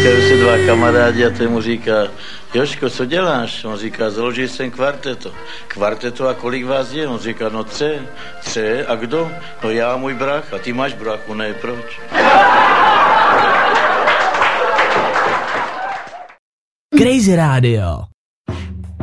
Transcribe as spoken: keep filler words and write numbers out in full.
potkají se dva kamarádi a ten mu říká, Jožko, co děláš? On říká, založil jsem kvarteto. Kvarteto a kolik vás je? On říká, no tře. Tře? A kdo? No já a můj brach. A ty máš brachu, ne, proč? Crazy Radio.